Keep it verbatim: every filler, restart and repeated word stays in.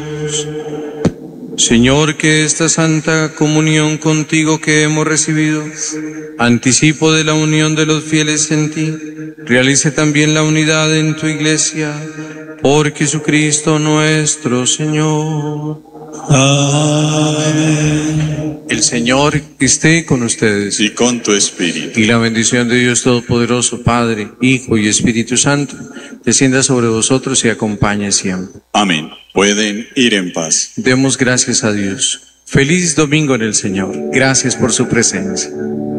Señor, que esta santa comunión contigo que hemos recibido, anticipo de la unión de los fieles en ti, realice también la unidad en tu iglesia, por Jesucristo nuestro Señor. Amén. El Señor esté con ustedes. Y con tu espíritu. Y la bendición de Dios Todopoderoso, Padre, Hijo y Espíritu Santo, descienda sobre vosotros y acompañe siempre. Amén. Pueden ir en paz. Demos gracias a Dios. Feliz domingo en el Señor. Gracias por su presencia.